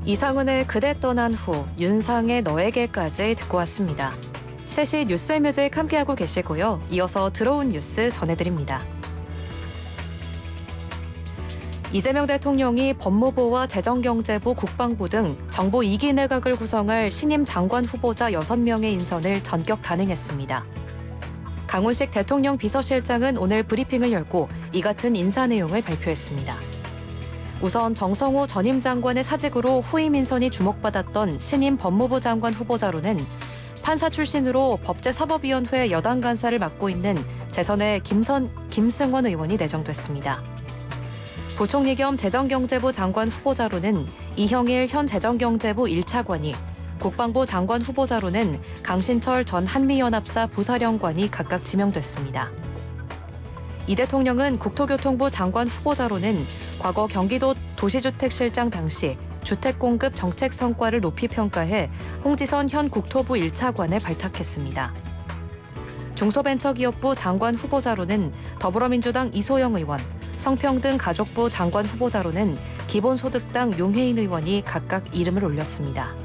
이상은의 그대 떠난 후, 윤상의 너에게까지 듣고 왔습니다. 3시 뉴스앤뮤직 함께하고 계시고요. 이어서 들어온 뉴스 전해드립니다. 이재명 대통령이 법무부와 재정경제부, 국방부 등 정부 2기 내각을 구성할 신임 장관 후보자 6명의 인선을 전격 단행했습니다. 강훈식 대통령 비서실장은 오늘 브리핑을 열고 이 같은 인사 내용을 발표했습니다. 우선 정성호 전임 장관의 사직으로 후임 인선이 주목받았던 신임 법무부 장관 후보자로는 판사 출신으로 법제사법위원회 여당 간사를 맡고 있는 재선의 김승원 의원이 내정됐습니다. 부총리 겸 재정경제부 장관 후보자로는 이형일 현 재정경제부 1차관이, 국방부 장관 후보자로는 강신철 전 한미연합사 부사령관이 각각 지명됐습니다. 이 대통령은 국토교통부 장관 후보자로는 과거 경기도 도시주택실장 당시 주택공급 정책 성과를 높이 평가해 홍지선 현 국토부 1차관을 발탁했습니다. 중소벤처기업부 장관 후보자로는 더불어민주당 이소영 의원, 성평등 가족부 장관 후보자로는 기본소득당 용혜인 의원이 각각 이름을 올렸습니다.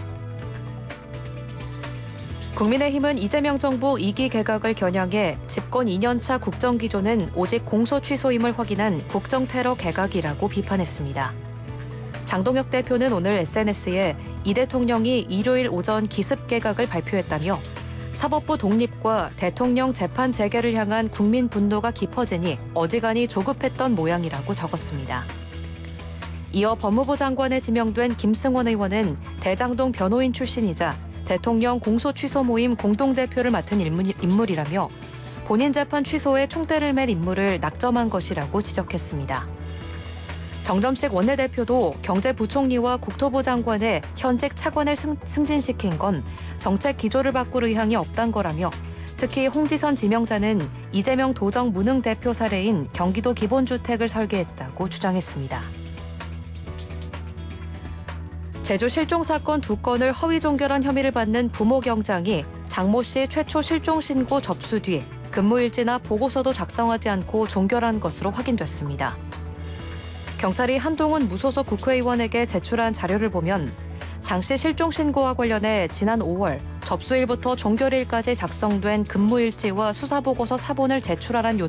국민의힘은 이재명 정부 2기 개각을 겨냥해 집권 2년차 국정기조는 오직 공소 취소임을 확인한 국정테러 개각이라고 비판했습니다. 장동혁 대표는 오늘 SNS에 이 대통령이 일요일 오전 기습 개각을 발표했다며 사법부 독립과 대통령 재판 재개를 향한 국민 분노가 깊어지니 어지간히 조급했던 모양이라고 적었습니다. 이어 법무부 장관에 지명된 김승원 의원은 대장동 변호인 출신이자 대통령 공소 취소 모임 공동대표를 맡은 인물이라며 본인 재판 취소에 총대를 맬 인물을 낙점한 것이라고 지적했습니다. 정점식 원내대표도 경제부총리와 국토부 장관의 현직 차관을 승진시킨 건 정책 기조를 바꿀 의향이 없단 거라며 특히 홍지선 지명자는 이재명 도정 무능 대표 사례인 경기도 기본주택을 설계했다고 주장했습니다. 제주 실종 사건 2건을 허위 종결한 혐의를 받는 부모 경장이 장모 씨 최초 실종 신고 접수 뒤 근무일지나 보고서도 작성하지 않고 종결한 것으로 확인됐습니다. 경찰이 한동훈 무소속 국회의원에게 제출한 자료를 보면 장 씨 실종 신고와 관련해 지난 5월 접수일부터 종결일까지 작성된 근무일지와 수사보고서 사본을 제출하라는